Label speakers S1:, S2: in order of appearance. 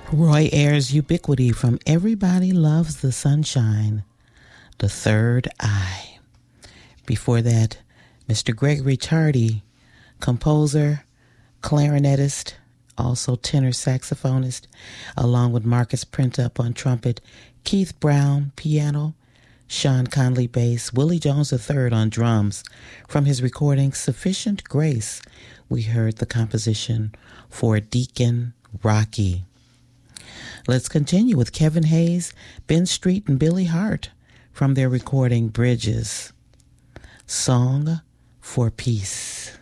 S1: Roy Ayers' Ubiquity from Everybody Loves the Sunshine, The Third Eye. Before that, Mr. Gregory Tardy, composer, clarinetist, also tenor saxophonist, along with Marcus Printup on trumpet, Keith Brown piano, Sean Conley bass, Willie Jones III on drums. From his recording Sufficient Grace, we heard the composition for Deacon Rocky. Let's continue with Kevin Hayes, Ben Street, and Billy Hart from their recording Bridges. Song for Peace.